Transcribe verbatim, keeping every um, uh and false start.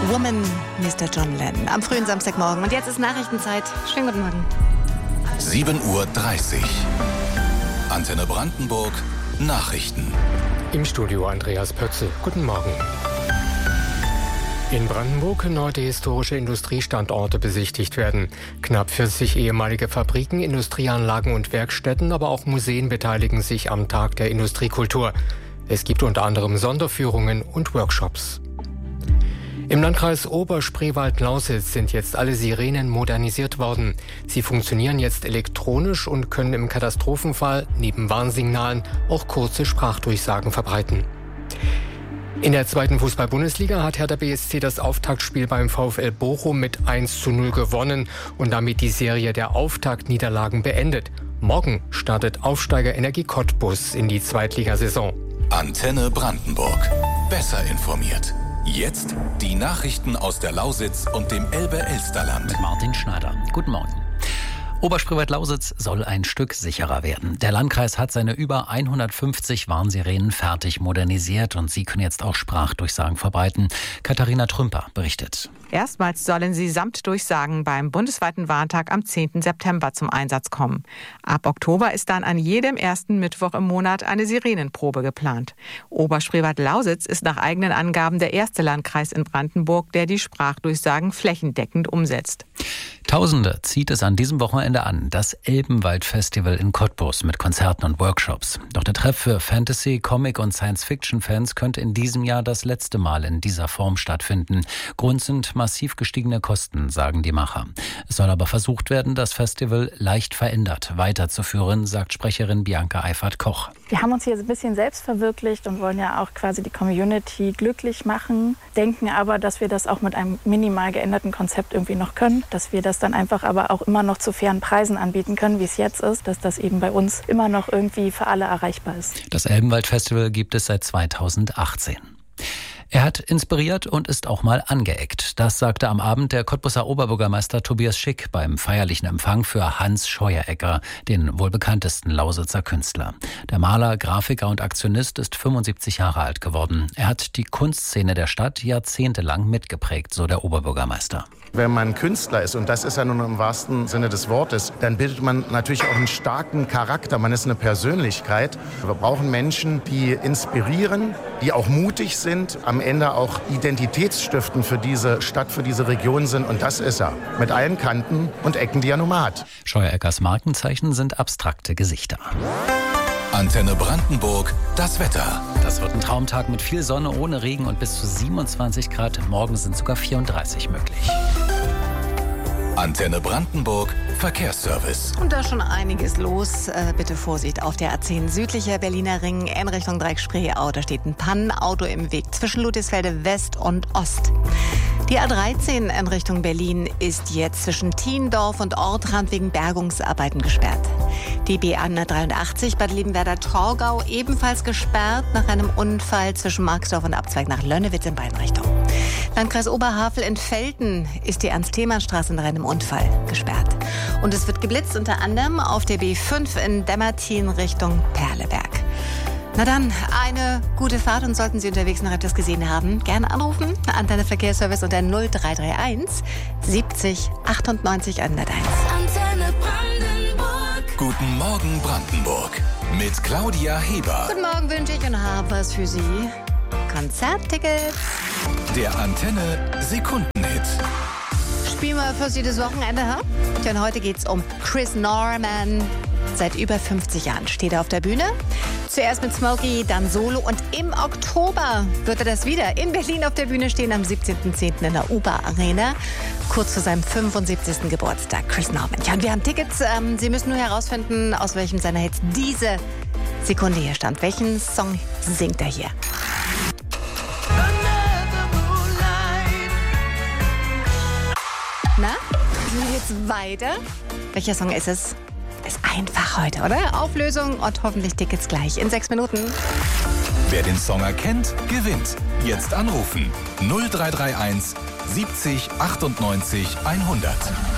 Woman, Mister John Lennon. Am frühen Samstagmorgen. Und jetzt ist Nachrichtenzeit. Schönen guten Morgen. sieben Uhr dreißig. Antenne Brandenburg. Nachrichten. Im Studio Andreas Pötzl. Guten Morgen. In Brandenburg können heute historische Industriestandorte besichtigt werden. Knapp vierzig ehemalige Fabriken, Industrieanlagen und Werkstätten, aber auch Museen beteiligen sich am Tag der Industriekultur. Es gibt unter anderem Sonderführungen und Workshops. Im Landkreis Oberspreewald-Lausitz sind jetzt alle Sirenen modernisiert worden. Sie funktionieren jetzt elektronisch und können im Katastrophenfall neben Warnsignalen auch kurze Sprachdurchsagen verbreiten. In der zweiten Fußball-Bundesliga hat Hertha B S C das Auftaktspiel beim VfL Bochum mit eins zu null gewonnen und damit die Serie der Auftaktniederlagen beendet. Morgen startet Aufsteiger Energie Cottbus in die Zweitligasaison. Antenne Brandenburg. Besser informiert. Jetzt die Nachrichten aus der Lausitz und dem Elbe-Elsterland. Mit Martin Schneider. Guten Morgen. Oberspreewald-Lausitz soll ein Stück sicherer werden. Der Landkreis hat seine über hundertfünfzig Warnsirenen fertig modernisiert und sie können jetzt auch Sprachdurchsagen verbreiten. Katharina Trümper berichtet. Erstmals sollen sie samt Durchsagen beim bundesweiten Warntag am zehnten September zum Einsatz kommen. Ab Oktober ist dann an jedem ersten Mittwoch im Monat eine Sirenenprobe geplant. Oberspreewald-Lausitz ist nach eigenen Angaben der erste Landkreis in Brandenburg, der die Sprachdurchsagen flächendeckend umsetzt. Tausende zieht es an diesem Wochenende an, das Elbenwald-Festival in Cottbus mit Konzerten und Workshops. Doch der Treff für Fantasy-, Comic- und Science-Fiction-Fans könnte in diesem Jahr das letzte Mal in dieser Form stattfinden. Grund sind massiv gestiegene Kosten, sagen die Macher. Es soll aber versucht werden, das Festival leicht verändert weiterzuführen, sagt Sprecherin Bianca Eifert-Koch. Wir haben uns hier ein bisschen selbst verwirklicht und wollen ja auch quasi die Community glücklich machen, denken aber, dass wir das auch mit einem minimal geänderten Konzept irgendwie noch können, dass wir das dann einfach aber auch immer noch zu fairen Preisen anbieten können, wie es jetzt ist, dass das eben bei uns immer noch irgendwie für alle erreichbar ist. Das Elbenwald-Festival gibt es seit zweitausendachtzehn. Er hat inspiriert und ist auch mal angeeckt. Das sagte am Abend der Cottbuser Oberbürgermeister Tobias Schick beim feierlichen Empfang für Hans Scheueregger, den wohl bekanntesten Lausitzer Künstler. Der Maler, Grafiker und Aktionist ist fünfundsiebzig Jahre alt geworden. Er hat die Kunstszene der Stadt jahrzehntelang mitgeprägt, so der Oberbürgermeister. Wenn man Künstler ist, und das ist ja nun im wahrsten Sinne des Wortes, dann bildet man natürlich auch einen starken Charakter. Man ist eine Persönlichkeit. Wir brauchen Menschen, die inspirieren, die auch mutig sind, am Ende auch identitätsstiftend für diese Stadt, für diese Region sind. Und das ist er. Mit allen Kanten und Ecken, die er nun mal hat. Scheuereggers Markenzeichen sind abstrakte Gesichter. Antenne Brandenburg, das Wetter. Das wird ein Traumtag mit viel Sonne, ohne Regen und bis zu siebenundzwanzig Grad. Morgen sind sogar vierunddreißig möglich. Antenne Brandenburg, Verkehrsservice. Und da schon einiges los. Äh, bitte Vorsicht auf der A zehn südlicher Berliner Ring in Richtung Dreieck-Spreeau. Da steht ein Pannenauto im Weg zwischen Ludwigsfelde West und Ost. Die A dreizehn in Richtung Berlin ist jetzt zwischen Thiendorf und Ortrand wegen Bergungsarbeiten gesperrt. Die B hundertdreiundachtzig Bad Liebenwerda-Torgau ebenfalls gesperrt nach einem Unfall zwischen Marxdorf und Abzweig nach Lönnewitz in beiden Richtungen. Landkreis Oberhavel in Velten ist die Ernst-Thälmann-Straße nach einem Unfall gesperrt. Und es wird geblitzt unter anderem auf der B fünf in Demmertin Richtung Perleberg. Na dann, eine gute Fahrt und sollten Sie unterwegs noch etwas gesehen haben, gerne anrufen. Antenne Verkehrsservice unter null drei drei eins siebzig achtundneunzig hunderteins. Antenne Brandenburg. Guten Morgen Brandenburg mit Claudia Heber. Guten Morgen wünsche ich und habe was für Sie. Konzerttickets. Der Antenne Sekundenhit. Spielen wir für Sie das Wochenende, ha? Denn heute geht's um Chris Norman. Seit über fünfzig Jahren steht er auf der Bühne. Zuerst mit Smokey, dann Solo und im Oktober wird er das wieder in Berlin auf der Bühne stehen, am siebzehnten zehnten in der Uber Arena, kurz vor seinem fünfundsiebzigsten Geburtstag. Chris Norman. Ja, und wir haben Tickets. Ähm, Sie müssen nur herausfinden, aus welchem seiner Hits diese Sekunde hier stammt. Welchen Song singt er hier? Na, sind wir jetzt weiter? Welcher Song ist es? Ist einfach heute, oder? Auflösung und hoffentlich Tickets gleich in sechs Minuten. Wer den Song erkennt, gewinnt. Jetzt anrufen. null drei drei eins siebzig achtundneunzig hundert.